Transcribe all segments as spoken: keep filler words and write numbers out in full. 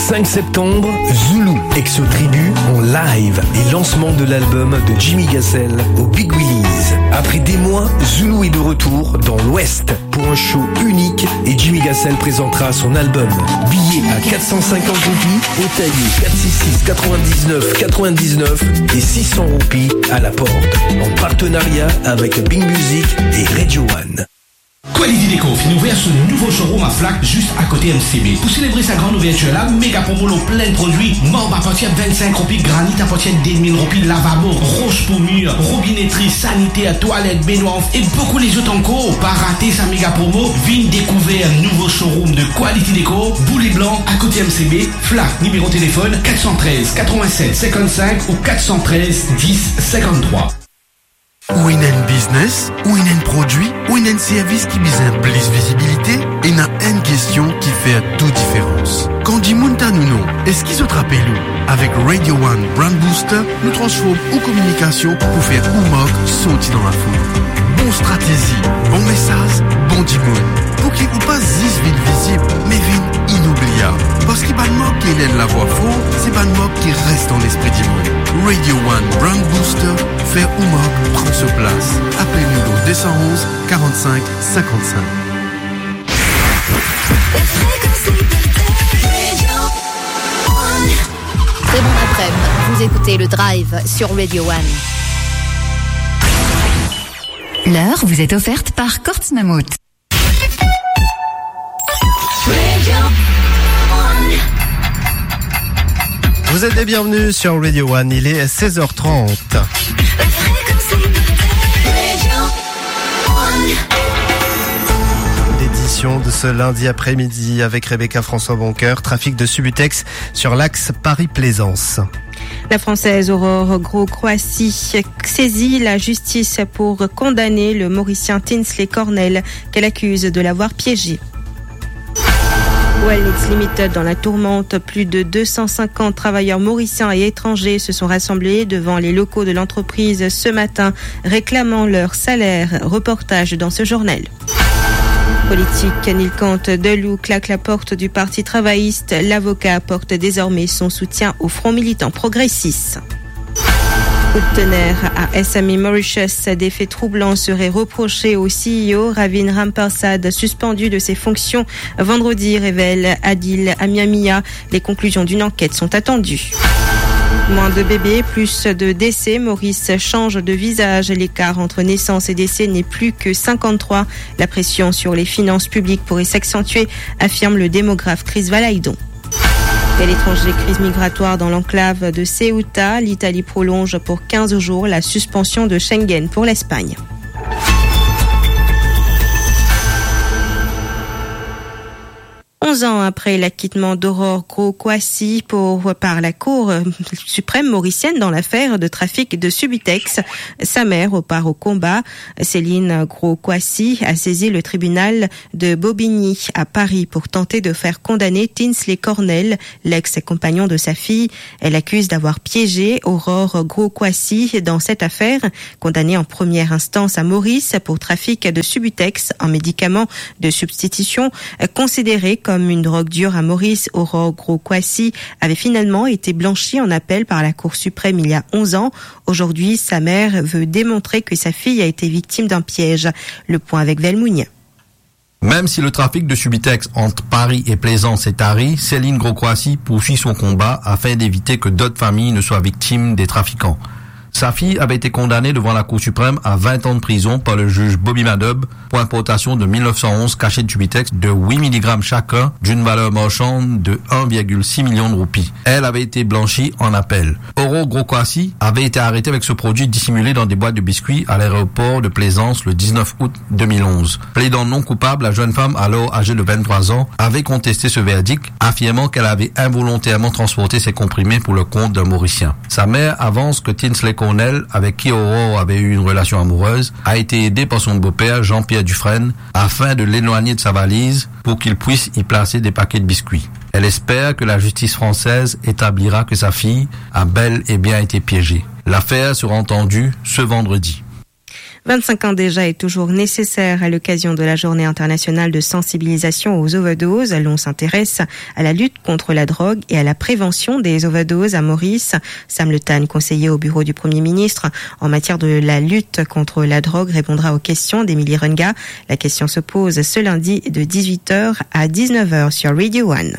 cinq septembre, Zulu Exo-Tribu en live et lancement de l'album de Jimmy Gassel au Big Willy's. Après des mois, Zulu est de retour dans l'Ouest pour un show unique et Jimmy Gassel présentera son album. Billets à quatre cent cinquante roupies, au taillé quatre cent soixante-six quatre-vingt-dix-neuf quatre-vingt-dix-neuf et six cents roupies à la porte. En partenariat avec Bing Music et Radio One. Quality Déco finit ouvert ce nouveau showroom à Flac juste à côté M C B. Pour célébrer sa grande ouverture là, méga promo l'eau plein de produits. Marbre à partir de vingt-cinq roupies, granit à partir de dix mille roupies, lavabo, roche pour mur, robinetterie, sanitaire, toilette, baignoire et beaucoup les autres encore. Pas rater sa méga promo, viens découvrir un nouveau showroom de Quality Déco, Boulet Blanc à côté M C B. Flac, numéro téléphone quatre cent treize quatre-vingt-sept cinquante-cinq ou quatre cent treize dix cinquante-trois. Ou une business, ou une produit, ou une service qui vise un plus visibilité, et n'a une question qui fait toute différence. Quand dit Mounta nous non, est-ce qu'ils ont attrapé nous? Avec Radio One Brand Booster, nous transformons en communication pour faire ou moque sauter dans la foule. Bon stratégie, bon message, bon dimoun. Pour qu'il ou pas dix villes visibles, mais villes inoubliables. Parce qu'il n'y a pas de moque qui est la voix fort, c'est pas de moque qui reste dans l'esprit du monde. Radio One Brand Booster, faire ou moque prend sa place. Appelez-nous au deux cent onze quarante-cinq cinquante-cinq. Très bon après-midi, vous écoutez le Drive sur Radio One. L'heure vous est offerte par Kortz Mammut. Vous êtes les bienvenus sur Radio One, il est seize heures trente. L'édition de ce lundi après-midi avec Rebecca François Boncoeur, trafic de Subutex sur l'axe Paris-Plaisance. La Française Aurore Gros-Croatie saisit la justice pour condamner le Mauricien Tinsley Cornell qu'elle accuse de l'avoir piégé. Wellness Limited dans la tourmente, plus de deux cent cinquante travailleurs mauriciens et étrangers se sont rassemblés devant les locaux de l'entreprise ce matin, réclamant leur salaire. Reportage dans ce journal. Politique, Nilkant Delou claque la porte du Parti travailliste. L'avocat apporte désormais son soutien au Front militant progressiste. Coup de tonnerre à S M E Mauritius, des faits troublants seraient reprochés au C E O Ravin Ramparsad, suspendu de ses fonctions vendredi, révèle Adil Amiamia. Les conclusions d'une enquête sont attendues. Moins de bébés, plus de décès. Maurice change de visage. L'écart entre naissance et décès n'est plus que cinquante-trois. La pression sur les finances publiques pourrait s'accentuer, affirme le démographe Chris Valaidon. Et l'étranger, crise migratoire dans l'enclave de Ceuta. L'Italie prolonge pour quinze jours la suspension de Schengen pour l'Espagne. onze ans après l'acquittement d'Aurore Gros-Croatie pour, par la Cour suprême mauricienne dans l'affaire de trafic de Subutex, sa mère part au combat. Céline Gros-Croatie a saisi le tribunal de Bobigny à Paris pour tenter de faire condamner Tinsley Cornell, l'ex-compagnon de sa fille. Elle accuse d'avoir piégé Aurore Gros-Croatie dans cette affaire. Condamnée en première instance à Maurice pour trafic de Subutex, un médicament de substitution considéré comme Comme une drogue dure à Maurice, Aurore Gros-Croatie avait finalement été blanchie en appel par la Cour suprême il y a onze ans. Aujourd'hui, sa mère veut démontrer que sa fille a été victime d'un piège. Le point avec Velmougne. Même si le trafic de Subutex entre Paris et Plaisance est tari, Céline Gros-Croatie poursuit son combat afin d'éviter que d'autres familles ne soient victimes des trafiquants. Sa fille avait été condamnée devant la Cour suprême à vingt ans de prison par le juge Bobby Madob pour importation de mille neuf cent onze cachets de Subutex de huit milligrammes chacun d'une valeur marchande de un virgule six million de roupies. Elle avait été blanchie en appel. Aurore Gros-Croatie avait été arrêtée avec ce produit dissimulé dans des boîtes de biscuits à l'aéroport de Plaisance le dix-neuf août deux mille onze. Plaidant non coupable, la jeune femme, alors âgée de vingt-trois ans, avait contesté ce verdict, affirmant qu'elle avait involontairement transporté ses comprimés pour le compte d'un Mauricien. Sa mère avance que Tinsley Cornell, avec qui Aurore avait eu une relation amoureuse, a été aidé par son beau-père Jean-Pierre Dufresne afin de l'éloigner de sa valise pour qu'il puisse y placer des paquets de biscuits. Elle espère que la justice française établira que sa fille a bel et bien été piégée. L'affaire sera entendue ce vendredi. vingt-cinq ans déjà est toujours nécessaire à l'occasion de la journée internationale de sensibilisation aux overdoses. L'on s'intéresse à la lutte contre la drogue et à la prévention des overdoses à Maurice. Sam Le Tan, conseiller au bureau du Premier ministre en matière de la lutte contre la drogue, répondra aux questions d'Émilie Runga. La question se pose ce lundi de dix-huit heures à dix-neuf heures sur Radio One.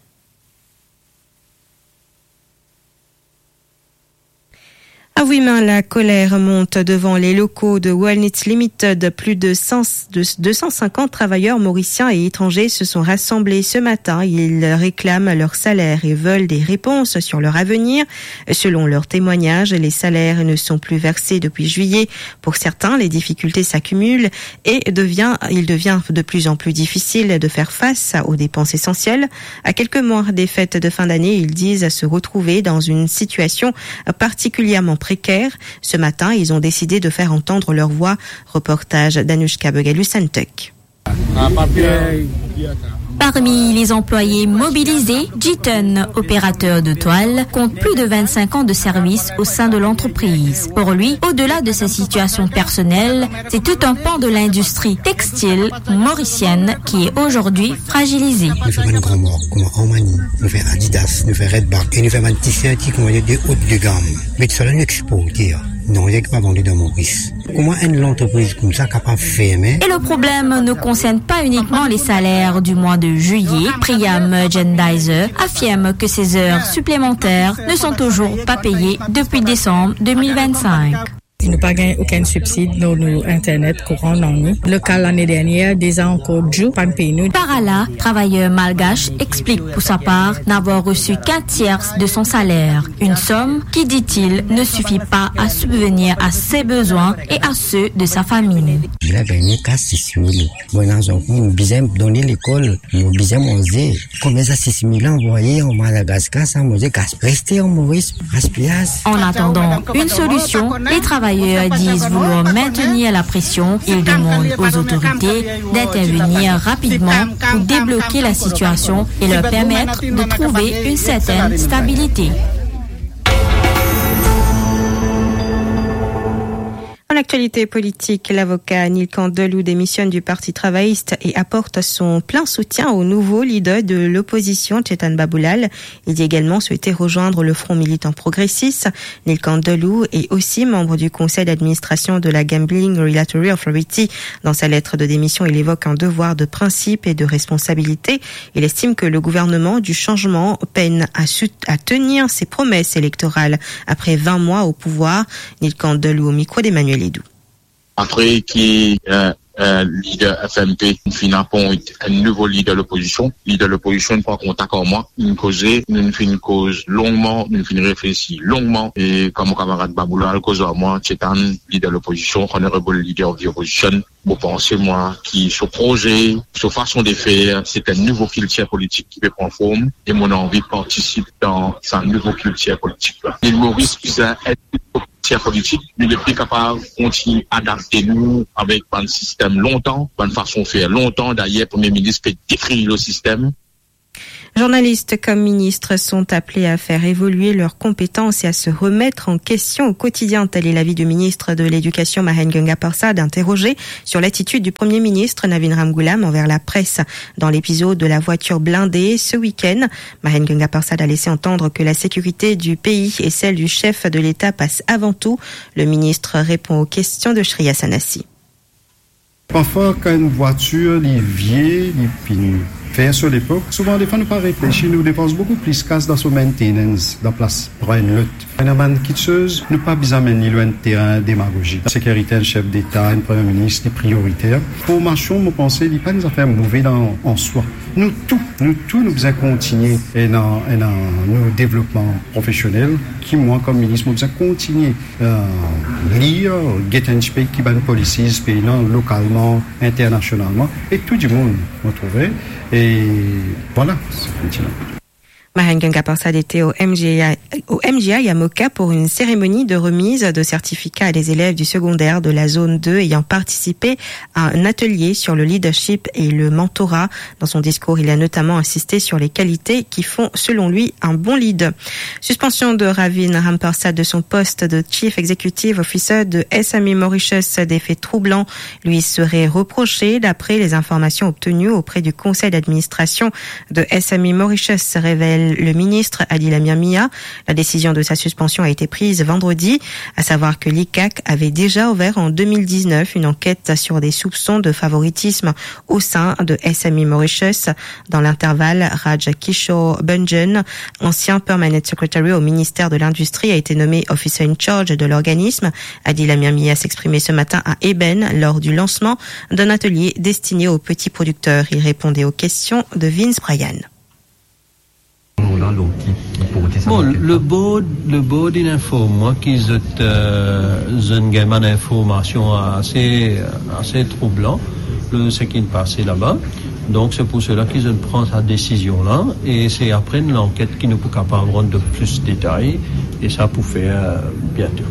À Ouimen, la colère monte devant les locaux de Walnuts Limited. Plus de deux cent cinquante travailleurs mauriciens et étrangers se sont rassemblés ce matin. Ils réclament leur salaire et veulent des réponses sur leur avenir. Selon leurs témoignages, les salaires ne sont plus versés depuis juillet. Pour certains, les difficultés s'accumulent et devient, il devient de plus en plus difficile de faire face aux dépenses essentielles. À quelques mois des fêtes de fin d'année, ils disent se retrouver dans une situation particulièrement précaire. Ce matin, ils ont décidé de faire entendre leur voix. Reportage d'Anushka Begalou-Santek. Parmi les employés mobilisés, Jiton, opérateur de toile, compte plus de vingt-cinq ans de service au sein de l'entreprise. Pour lui, au-delà de sa situation personnelle, c'est tout un pan de l'industrie textile mauricienne qui est aujourd'hui fragilisé. Nous faisons un grand mort, comme Armani, nous faisons Adidas, nous faisons Redback, et nous faisons un t-shirt qui est de haute de gamme. Mais cela nous exporte. Non, il n'y a pas vendu dans Maurice. Comment une entreprise comme ça capable de fermer? Et le problème ne concerne pas uniquement les salaires du mois de juillet. Priam Gendizer affirme que ces heures supplémentaires ne sont toujours pas payées depuis décembre deux mille vingt-cinq. Nous n'avons pas gagné aucun subside dans nos Internet courant dans nous. Le cas l'année dernière, déjà encore du pas payé nous. Parala, travailleur malgache, explique pour sa part n'avoir reçu qu'un tiers de son salaire. Une somme qui, dit-il, ne suffit pas à subvenir à ses besoins et à ceux de sa famille. Je l'ai gagné qu'à six mille. Bon, nous bisons donner l'école, nous bisons manger. Combien ça six mille envoyés en Madagascar, ça manger gas presté en Maurice, gaspillage. En attendant une solution, les travailleurs Les travailleurs disent vouloir maintenir la pression. Ils demandent aux autorités d'intervenir rapidement pour débloquer la situation et leur permettre de trouver une certaine stabilité. En actualité politique, l'avocat Neil Candelou démissionne du Parti travailliste et apporte son plein soutien au nouveau leader de l'opposition, Chetan Baboulal. Il dit également souhaiter rejoindre le Front militant progressiste. Neil Candelou est aussi membre du conseil d'administration de la Gambling Regulatory Authority. Dans sa lettre de démission, il évoque un devoir de principe et de responsabilité. Il estime que le gouvernement du changement peine à, su- à tenir ses promesses électorales après vingt mois au pouvoir. Neil Candelou au micro d'Emmanuel Edou. Après qui euh, euh, leader F M P, une finale pour un nouveau leader de l'opposition. Leader de l'opposition, une fois contact avec moi, une cause, une fin cause longuement, une fin réfléchi longuement. Et comme mon camarade Baboulal, cause à moi, Chetan, leader de l'opposition, honorable leader de l'opposition. Vous pensez, moi, qui, ce projet, ce façon de faire, c'est un nouveau culture politique qui peut prendre forme. Et mon envie participe dans ce nouveau culture politique. L'île Maurice, ça est politique, nous ne sommes pas capables de continuer à adapter nous avec un système longtemps, une façon de faire longtemps. D'ailleurs, le Premier ministre peut décrire le système. Journalistes comme ministres sont appelés à faire évoluer leurs compétences et à se remettre en question au quotidien. Tel est l'avis du ministre de l'Éducation, Mahen Ganga-Persad, interrogé sur l'attitude du Premier ministre Navin Ramgoolam envers la presse. Dans l'épisode de la voiture blindée ce week-end, Mahen Ganga-Persad a laissé entendre que la sécurité du pays et celle du chef de l'État passent avant tout. Le ministre répond aux questions de Shriya Sanassi. Parfois, quand une voiture est vieille, elle fait sur l'époque, souvent, des fois, nous pas réfléchir, nous dépensons beaucoup plus casse dans son maintenance, dans la place pour une lutte. Une amende quitteuse, nous pas besoin de ni loin de terrain démagogique. La sécurité, un chef d'État, un premier ministre, est prioritaire. Pour Machon, mon pensée, il n'y a pas des affaires mauvaises dans, en soi. Nous, tout, nous, tout, nous besoin continuer et dans, et dans nos développements professionnels, qui, moi, comme ministre, nous besoin continuer, euh, lire, get and speak, qui ban policies, pays localement, internationalement, et tout du monde, vous trouvez. Et voilà, c'est continue. Marine Gungapasad était au M G I, au M G I à Moka pour une cérémonie de remise de certificats à des élèves du secondaire de la zone deux ayant participé à un atelier sur le leadership et le mentorat. Dans son discours, il a notamment insisté sur les qualités qui font, selon lui, un bon lead. Suspension de Ravin Ramparsad de son poste de Chief Executive Officer de S M E Mauritius. Des faits troublants lui seraient reprochés d'après les informations obtenues auprès du conseil d'administration de S M E Mauritius, révèle le ministre Adil Amir Mia. La décision de sa suspension a été prise vendredi, à savoir que l'I C A C avait déjà ouvert en deux mille dix-neuf une enquête sur des soupçons de favoritisme au sein de S M E Mauritius. Dans l'intervalle, Raj Kishore Bunjan, ancien Permanent Secretary au ministère de l'Industrie, a été nommé Officer in Charge de l'organisme. Adil Amir Mia s'exprimait ce matin à Eben lors du lancement d'un atelier destiné aux petits producteurs. Il répondait aux questions de Vince Bryan. Bon, le board, le board il informe moi qu'ils ont euh, une gamme d'informations assez, assez troublant, le ce qui est passé là-bas. Donc c'est pour cela qu'ils ont pris cette décision-là, et c'est après une enquête qui nous peut capable de plus de détails, et ça pour faire euh, bientôt.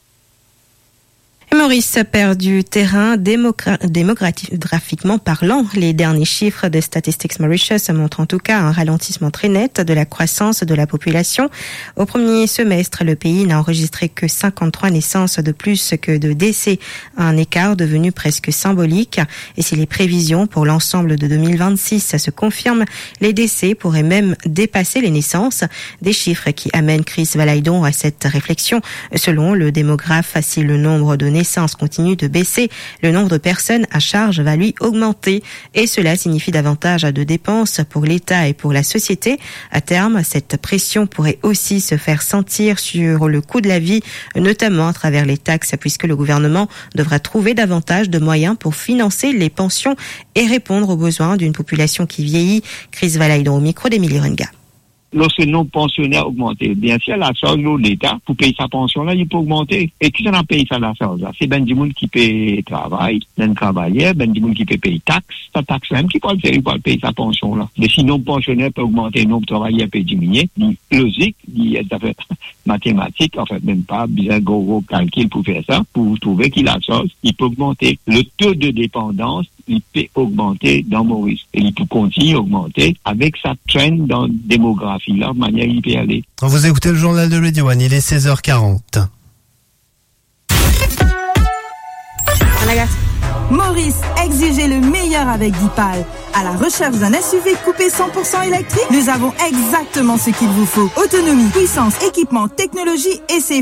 Maurice perd du terrain démogra- démographiquement parlant. Les derniers chiffres de Statistics Mauritius montrent en tout cas un ralentissement très net de la croissance de la population. Au premier semestre, le pays n'a enregistré que cinquante-trois naissances de plus que de décès, un écart devenu presque symbolique. Et si les prévisions pour l'ensemble de deux mille vingt-six se confirment, les décès pourraient même dépasser les naissances. Des chiffres qui amènent Chris Valaidon à cette réflexion. Selon le démographe, si le nombre de naissances continue de baisser, le nombre de personnes à charge va lui augmenter, et cela signifie davantage de dépenses pour l'État et pour la société. À terme, cette pression pourrait aussi se faire sentir sur le coût de la vie, notamment à travers les taxes, puisque le gouvernement devra trouver davantage de moyens pour financer les pensions et répondre aux besoins d'une population qui vieillit. Chris Valaidon au micro d'Emilie Renga. Lorsque nos pensionnaires augmentent, bien sûr, la charge de l'État pour payer sa pension, là, il peut augmenter. Et qui s'en a payé ça, la charge, là? C'est ben du monde qui paye travail, ben travailleur, ben du monde qui paye payer taxe, sa taxe même, qui peut le faire, il peut payer sa pension, là. Mais si nos pensionnaires peuvent augmenter, nos travailleurs peuvent diminuer, logique, il y a des affaires mathématiques, en fait, même pas, besoin de gros calcul pour faire ça, pour trouver qu'il a la charge, il peut augmenter. Le taux de dépendance, il peut augmenter dans Maurice. Et il peut continuer à augmenter avec sa trend dans la démographie, là, de manière il peut aller. Vous écoutez le journal de Radio One, il est seize heures quarante. Maurice, exigez le meilleur avec Dipal. À la recherche d'un S U V coupé cent pour cent électrique, nous avons exactement ce qu'il vous faut. Autonomie, puissance, équipement, technologie et c'est